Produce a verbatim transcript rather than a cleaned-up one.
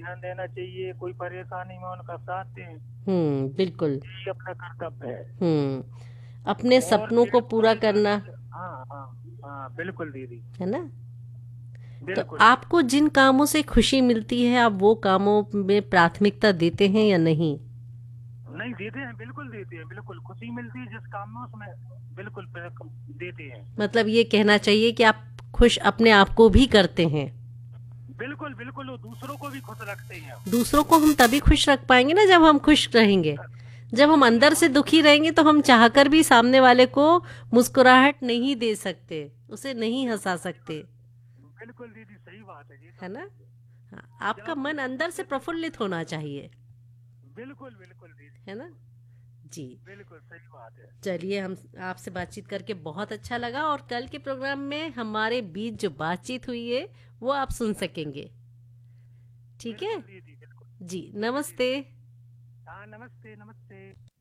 ध्यान देना चाहिए, कोई परेशानी में उनका साथ दें, हम्म, बिल्कुल। यही अपना कर्तव्य है। हम्म, अपने और सपनों को पूरा बिल्कुल करना, अगर, हाँ हाँ हाँ बिल्कुल दीदी, है ना? तो बिल्कुल। आपको जिन कामों से खुशी मिलती है, आप वो कामों में प्राथमिकता देते हैं या नहीं? नहीं देते हैं, बिल्कुल देते हैं, बिल्कुल खुशी मिलती है जिस काम में, उसमें बिल्कुल बिल्कुल देते हैं। मतलब ये कहना चाहिए कि आप खुश अपने आप को भी करते हैं। बिल्कुल बिल्कुल, वो दूसरों को भी खुश रखते हैं हम। दूसरों को हम तभी खुश रख पाएंगे ना जब हम खुश रहेंगे। जब हम जब अंदर से हम खुश दुखी रहेंगे तो हम चाहकर भी सामने वाले को मुस्कुराहट नहीं दे सकते, उसे नहीं बिल्कुल हंसा सही बात, सकते, बिल्कुल दीदी सही बात है, ये है तो ना? है। हाँ, आपका जब मन हम अंदर से खुश रहते हैं प्रफुल्लित तो, होना चाहिए, बिल्कुल बिल्कुल दीदी, है ना? जी। बिल्कुल सही बात है। चलिए, हम आपसे बातचीत करके बहुत अच्छा लगा, और कल के प्रोग्राम में हमारे बीच जो बातचीत हुई है वो आप सुन सकेंगे। ठीक है? बिल्कुल दीदी, बिल्कुल। जी, ठीक है नमस्ते। दीदी। हाँ नमस्ते, नमस्ते।